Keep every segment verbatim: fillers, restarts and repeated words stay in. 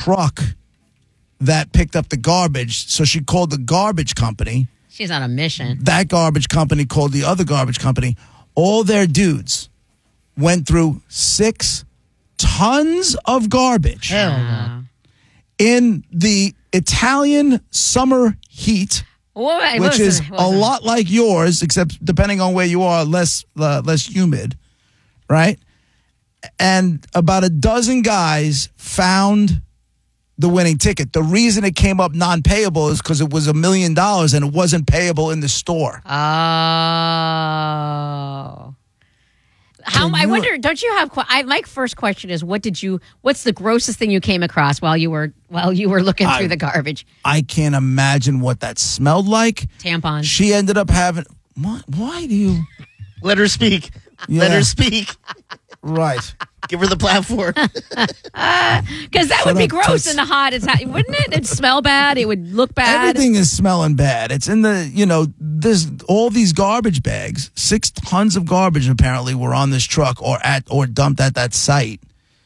truck that picked up the garbage. So she called the garbage company. She's on a mission. That garbage company called the other garbage company. All their dudes went through six tons of garbage Hell no. in the Italian summer heat, What, which is what a lot like yours, except depending on where you are, less uh, less humid, right? And about a dozen guys found the winning ticket. The reason it came up non-payable is because it was a million dollars and it wasn't payable in the store. Oh. How, I wonder, don't you have, I, my first question is, what did you, what's the grossest thing you came across while you were, while you were looking I, through the garbage? I can't imagine what that smelled like. Tampons. She ended up having, what, why do you? Let her speak. Yeah. Let her speak. Right. Give her the platform. Because uh, that Shut would be up, gross toots. in the hot, it's hot, wouldn't it? It'd smell bad. It would look bad. Everything is smelling bad. It's in the, you know, this all these garbage bags, six tons of garbage apparently were on this truck or at or dumped at that site.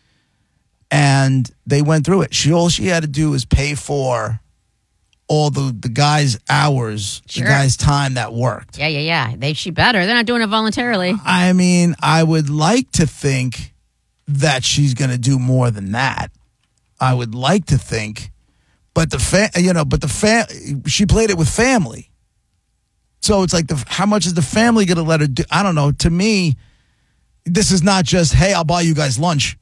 And they went through it. She all she had to do was pay for all the, the guys' hours, Sure. the guys' time that worked. Yeah, yeah, yeah. They, she better. They're not doing it voluntarily. I mean, I would like to think that she's going to do more than that. I would like to think, but the fa- you know, but the fa- she played it with family. So it's like, the how much is the family going to let her do? I don't know. To me, this is not just, hey, I'll buy you guys lunch.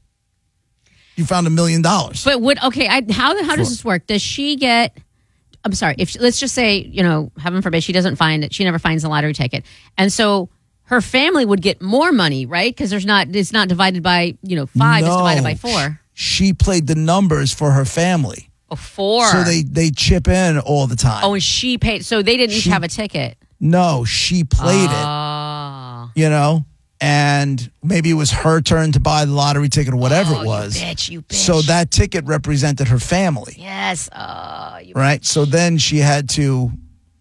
You found a million dollars. But would, okay, I, how, how does For- this work? Does she get, I'm sorry, if let's just say, you know, heaven forbid, she doesn't find it, she never finds the lottery ticket. And so her family would get more money, right? Because there's not, it's not divided by, you know, five, it's No. divided by four. She played the numbers for her family. Oh, four. So they, they chip in all the time. Oh, and she paid, so they didn't each She- have a ticket. No, she played it. Oh. You know, and maybe it was her turn to buy the lottery ticket or whatever Oh, it was. You bitch, you bitch. So that ticket represented her family, Yes. Oh, you right? So then she had to.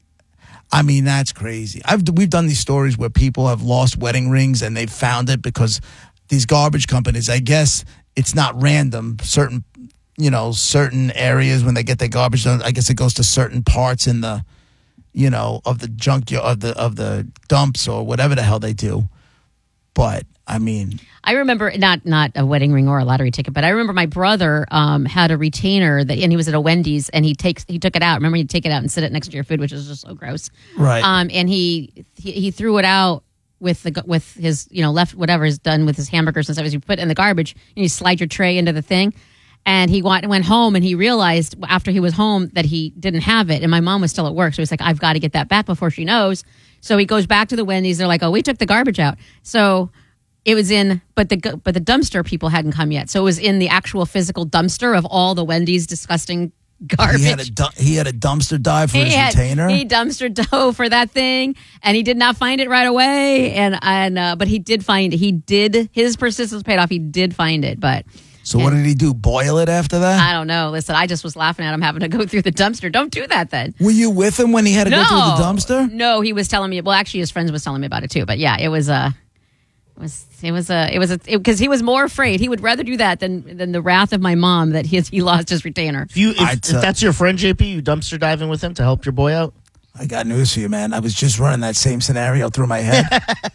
I mean, that's crazy. I've we've done these stories where people have lost wedding rings and they've found it because these garbage companies. I guess it's not random. Certain, you know, certain areas when they get their garbage done, I guess it goes to certain parts in the, you know, of the junk of the of the dumps or whatever the hell they do. But I mean, I remember not not a wedding ring or a lottery ticket, but I remember my brother um, had a retainer that, and he was at a Wendy's, and he takes he took it out. Remember, he'd take it out and sit it next to your food, which is just so gross. right? Um, and he, he he threw it out with the with his you know left whatever is done with his hamburgers and stuff. As you put it in the garbage, and you slide your tray into the thing. And he went went home, and he realized after he was home that he didn't have it. And my mom was still at work, so he's like, "I've got to get that back before she knows." So he goes back to the Wendy's. They're like, "Oh, we took the garbage out." So it was in, but the but the dumpster people hadn't come yet. So it was in the actual physical dumpster of all the Wendy's disgusting garbage. He had a du- he had a dumpster dive for He his had- retainer. He dumpster dove for that thing, and he did not find it right away. And and uh, but he did find he did his persistence paid off. He did find it, but. So what did he do? Boil it after that? I don't know. Listen, I just was laughing at him having to go through the dumpster. Don't do that then. Were you with him when he had to No. go through the dumpster? No, he was telling me. Well, actually, his friends was telling me about it too. But yeah, it was a, it was it was a, it was a because he was more afraid. He would rather do that than than the wrath of my mom that he he lost his retainer. If you, if, I if tell- that's your friend J P, you dumpster diving with him to help your boy out. I got news for you, man. I was just running that same scenario through my head.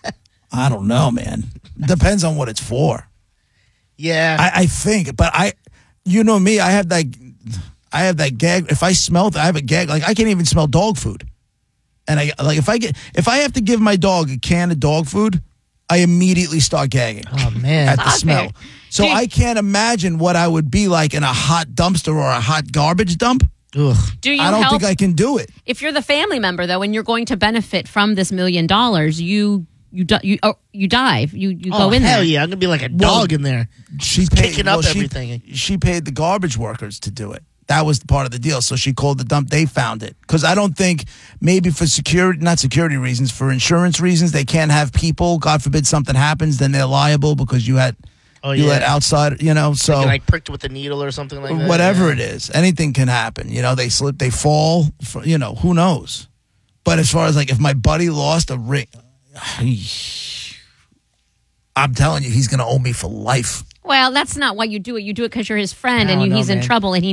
I don't know, man. Depends on what it's for. Yeah, I, I think, but I, you know me, I have that, I have that gag. If I smell, I have a gag. Like I can't even smell dog food, and I like if I get if I have to give my dog a can of dog food, I immediately start gagging oh man, at the Stop smell. it. So Dude. I can't imagine what I would be like in a hot dumpster or a hot garbage dump. Ugh. Do you I don't help? think I can do it. If you're the family member though, and you're going to benefit from this million dollars, you you di- you oh, you dive, you you Oh go in hell there. yeah, I'm gonna be like a Well, dog in there. She Just paid, kicking well, up she, everything. She paid the garbage workers to do it. That was part of the deal. So she called the dump. They found it. Because I don't think maybe for security, not security reasons, for insurance reasons, they can't have people. God forbid something happens, then they're liable because you had Oh you yeah, let outside, you know, so Get, like pricked with a needle or something like that. whatever yeah. it is, anything can happen. You know, they slip, they fall, for, you know, who knows? But as far as like if my buddy lost a ring, I'm telling you, he's going to owe me for life. Well, that's not why you do it. You do it because you're his friend, I and don't you, know, he's in man. trouble, and he